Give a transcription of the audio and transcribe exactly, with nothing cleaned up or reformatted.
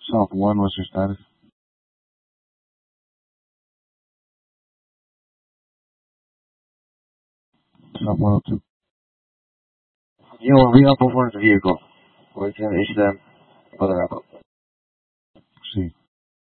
South one, what's your status? South one oh two. You know, re-up over the vehicle. We're gonna issue them. Other up.